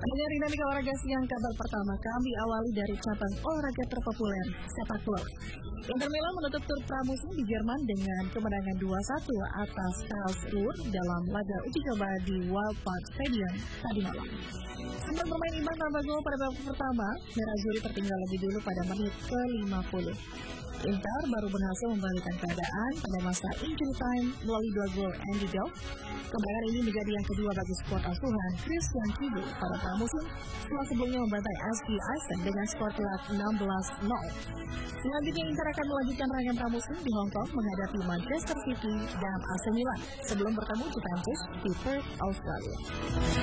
Dengan dinamika olahraga siang, kabar pertama kami awali dari cabang olahraga terpopuler, sepak bola. Inter Milan menutup tur pramusim di Jerman dengan kemenangan 2-1 atas Karlsruhe dalam laga uji coba di Wildpark Stadium tadi malam. Sempat bermain imbang tanpa gol pada babak pertama, Nerazzurri tertinggal lebih dulu pada menit ke-50. Inter baru berhasil membalikkan keadaan pada masa injury time melalui 2 gol Andy Delp. Kemenangan ini menjadi yang kedua bagi skuad asuhan Christian Kibu pada pramusim setelah sebelumnya membantai SC Eisen dengan skor telak 16-0. Selanjutnya Inter akan melanjutkan rangkaian pramusim di Hong Kong menghadapi Manchester City dan AC Milan sebelum bertemu Juventus di Perth, Australia.